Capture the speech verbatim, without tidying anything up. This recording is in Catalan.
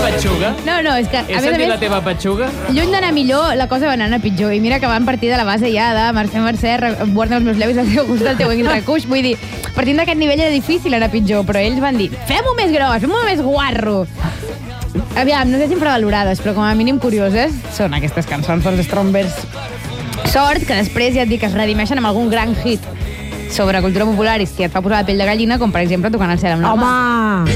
petxuga? No, no, és que... He sentit la teva petxuga? Lluny d'anar millor, la cosa va anar a pitjor. I mira que van partir de la base ja de Mercè, Mercè, guarda els meus llavis al teu gust, el teu recuix. Vull dir, partint d'aquest nivell era difícil anar pitjor, però ells van dir, fem-ho més gros, fem-ho més guarro. Aviam, no sé si infravalorades, però com a mínim curioses són aquestes cançons dels Strombers. Sort que després ja et dic que es redimeixen amb algun gran hit sobre cultura popular i que et fa posar la pell de gallina, com per exemple Tocant el cel amb la mà. Home!